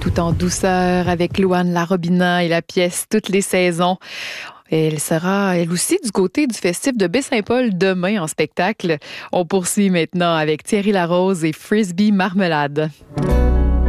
Tout en douceur avec Louane Larobina et la pièce Toutes les saisons. Elle sera, elle aussi, du côté du festif de Baie-Saint-Paul demain en spectacle. On poursuit maintenant avec Thierry Larose et Frisbee Marmelade.